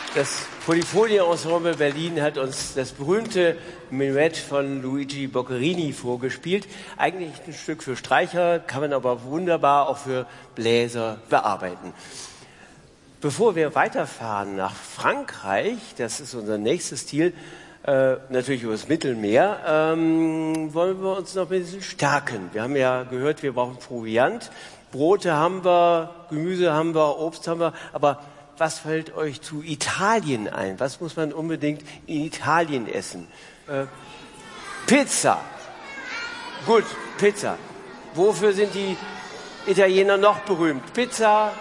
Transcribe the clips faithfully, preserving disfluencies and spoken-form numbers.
Das Polyfonie-Ensemble Berlin hat uns das berühmte Menuett von Luigi Boccherini vorgespielt. Eigentlich ein Stück für Streicher, kann man aber wunderbar auch für Bläser bearbeiten. Bevor wir weiterfahren nach Frankreich, das ist unser nächstes Ziel, äh, natürlich über das Mittelmeer, ähm, wollen wir uns noch ein bisschen stärken. Wir haben ja gehört, wir brauchen Proviant. Brote haben wir, Gemüse haben wir, Obst haben wir, aber was fällt euch zu Italien ein? Was muss man unbedingt in Italien essen? Äh, Pizza. Gut, Pizza. Wofür sind die Italiener noch berühmt? Pizza,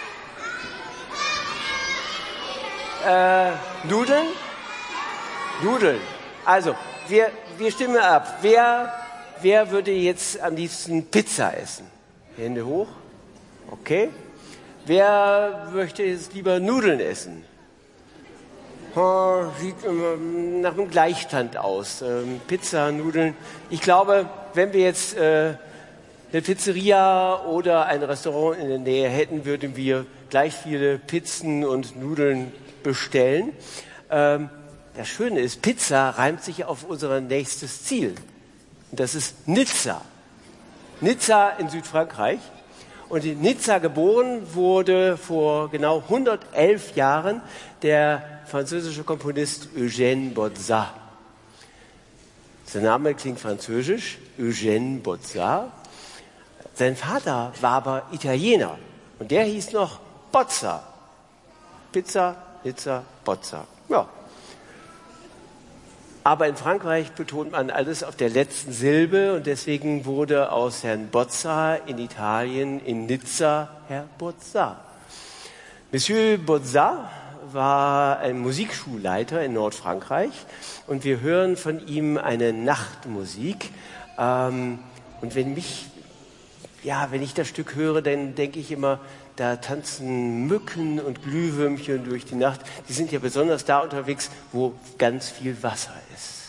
äh, Nudeln? Nudeln. Also, wir, wir stimmen ab. Wer, wer würde jetzt am liebsten Pizza essen? Hände hoch. Okay. Wer möchte jetzt lieber Nudeln essen? Oh, sieht immer nach einem Gleichstand aus. Ähm, Pizza, Nudeln. Ich glaube, wenn wir jetzt äh, eine Pizzeria oder ein Restaurant in der Nähe hätten, würden wir gleich viele Pizzen und Nudeln bestellen. Ähm, das Schöne ist, Pizza reimt sich auf unser nächstes Ziel. Und das ist Nizza. Nizza in Südfrankreich. Und in Nizza geboren wurde vor genau hundertelf Jahren der französische Komponist Eugène Botta. Sein Name klingt französisch, Eugène Botta. Sein Vater war aber Italiener und der hieß noch Bozza. Pizza, Nizza, Bozza. Ja. Aber in Frankreich betont man alles auf der letzten Silbe und deswegen wurde aus Herrn Bozza in Italien, in Nizza, Herr Bozza. Monsieur Bozza war ein Musikschulleiter in Nordfrankreich und wir hören von ihm eine Nachtmusik. Ähm, und wenn mich, ja, wenn ich das Stück höre, dann denke ich immer, da tanzen Mücken und Glühwürmchen durch die Nacht. Die sind ja besonders da unterwegs, wo ganz viel Wasser ist.